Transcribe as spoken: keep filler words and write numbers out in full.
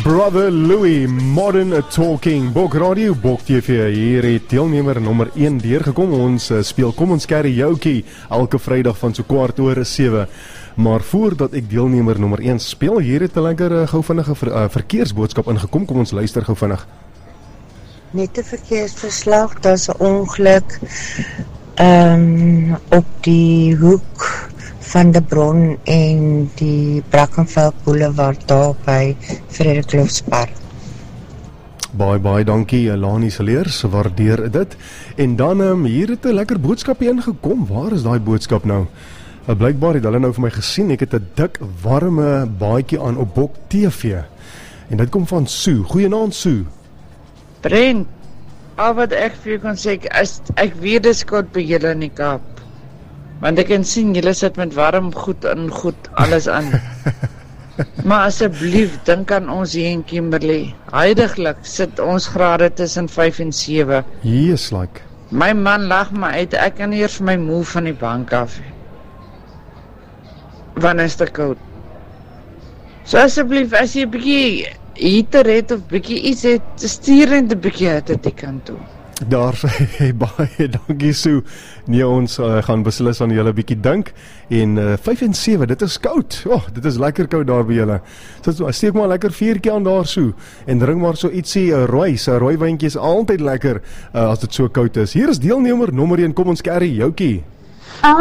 Brother Louie, Modern Talking, Bok Radio, Bok T V. Hier het deelnemer nommer een deurgekom. Ons uh, speel Kom ons kerry joukie elke Vrydag van so kwart oor sewe. Maar voordat ek deelnemer nommer een speel, hier het 'n lekker uh, gou vinnige ver, uh, verkeersboodskap ingekom. Kom ons luister gou vinnig. Net 'n verkeersverslag, daar's 'n ongeluk um, op die hoek van de Bron en die Brackenfell Boulevard daar by Frederikloofspark. Baie, baie dankie, Lani Saleers, waardeer dit. En dan, um, hier het 'n lekker boodskap ingekom. Waar is daai boodskap nou? Uh, Blykbaar het hulle nou vir my gesien, ek het 'n dik, warme baadjie aan op Bok T V. En dit kom van Sue. Goeienaand, Sue. Brent, al wat ek vir jou kan sê, is, ek weet dis koud by julle in die Kaap. Want ek kan sien, julle sit met warm goed en goed, alles aan. Maar asseblief, dink aan ons hier in Kimberley. Huidiglik sit ons grade tussen vyf en sewe. Yes, like. My man lag my uit, ek kan nie eers my moe van die bank af. Wanneer is dit koud? So asseblief, as jy 'n bietjie heater het of bietjie iets het, stuur net 'n bietjie uit dit kan toe. Daar sê baie dankie Sue. Nee, ons uh, gaan beslis aan julle bietjie dink. En uh, vyf en sewe, dit is koud. Oh, dit is lekker koud daar by julle. So steek maar lekker vuurtjie aan daar Sue en drink maar so ietsie 'n rooi, 'n rooi wyntjie is altyd lekker uh, as dit so koud is. Hier is deelnemer nommer een, kom ons kerry joukie.